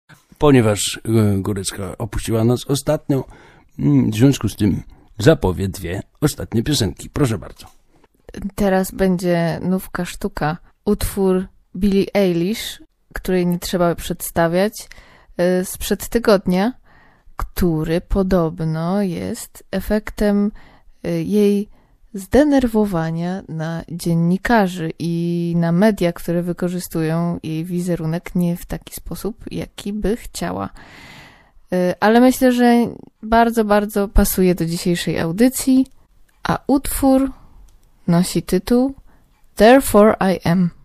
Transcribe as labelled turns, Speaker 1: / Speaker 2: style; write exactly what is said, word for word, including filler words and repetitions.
Speaker 1: Ponieważ Górecka opuściła nas ostatnio, w związku z tym zapowie dwie ostatnie piosenki. Proszę bardzo.
Speaker 2: Teraz będzie nówka sztuka. Utwór Billie Eilish, której nie trzeba przedstawiać, sprzed tygodnia, który podobno jest efektem jej zdenerwowania na dziennikarzy i na media, które wykorzystują jej wizerunek nie w taki sposób, jaki by chciała. Ale myślę, że bardzo, bardzo pasuje do dzisiejszej audycji, a utwór nosi tytuł Therefore I Am.